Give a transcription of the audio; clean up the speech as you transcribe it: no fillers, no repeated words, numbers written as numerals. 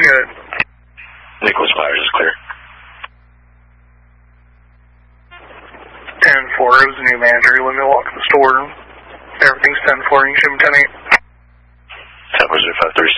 Good. Nicholas Myers is clear. 10-4, it was the new manager. Let me walk in the store. Everything's 10-4, you can show him 10-8. 10-4, 0536.